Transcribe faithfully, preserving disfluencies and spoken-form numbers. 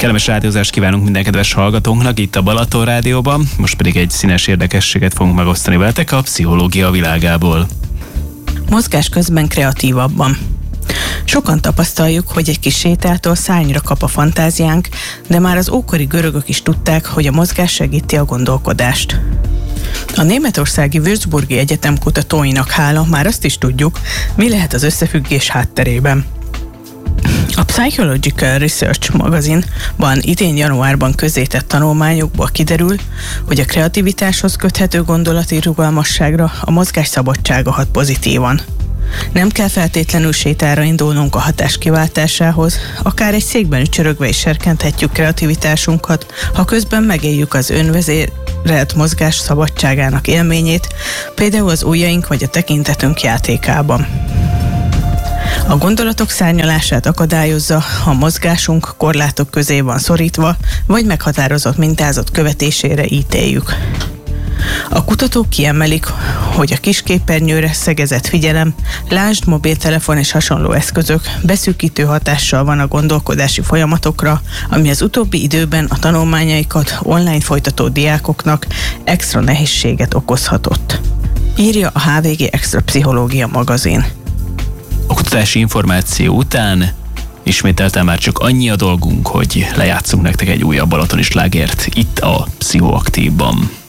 Kellemes rádiózást kívánunk minden kedves hallgatónknak itt a Balaton Rádióban, most pedig egy színes érdekességet fogunk megosztani veletek a pszichológia világából. Mozgás közben kreatívabban. Sokan tapasztaljuk, hogy egy kis sétától szárnyra kap a fantáziánk, de már az ókori görögök is tudták, hogy a mozgás segíti a gondolkodást. A németországi Würzburgi Egyetem kutatóinak hála már azt is tudjuk, mi lehet az összefüggés hátterében. A Psychological Research magazinban idén januárban közzétett tanulmányokból kiderül, hogy a kreativitáshoz köthető gondolati rugalmasságra a mozgás szabadsága hat pozitívan. Nem kell feltétlenül sétára indulnunk a hatás kiváltásához, akár egy székben ücsörögve is serkenthetjük kreativitásunkat, ha közben megéljük az önvezérelt mozgás szabadságának élményét, például az ujjaink vagy a tekintetünk játékában. A gondolatok szárnyalását akadályozza, ha a mozgásunk korlátok közé van szorítva, vagy meghatározott mintázat követésére ítéljük. A kutatók kiemelik, hogy a kisképernyőre szegezett figyelem, lásd mobiltelefon és hasonló eszközök beszűkítő hatással van a gondolkodási folyamatokra, ami az utóbbi időben a tanulmányaikat online folytató diákoknak extra nehézséget okozhatott. Írja a há vé gé Extra Pszichológia magazin. A kutatási információ után ismételten már csak annyi a dolgunk, hogy lejátszunk nektek egy újabb balatoni slágert itt a Pszichoaktívban.